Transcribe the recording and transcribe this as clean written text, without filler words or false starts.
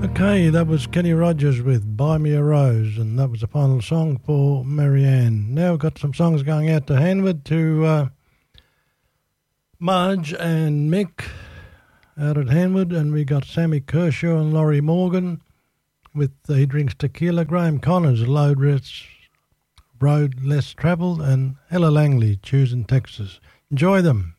Okay, that was Kenny Rogers with Buy Me a Rose, and that was the final song for Marianne. Now we've got some songs going out to Hanwood, to Marge and Mick out at Hanwood, and we got Sammy Kershaw and Laurie Morgan with He Drinks Tequila, Graham Connors, Road Less Travelled, and Ella Langley, Choosing Texas. Enjoy them.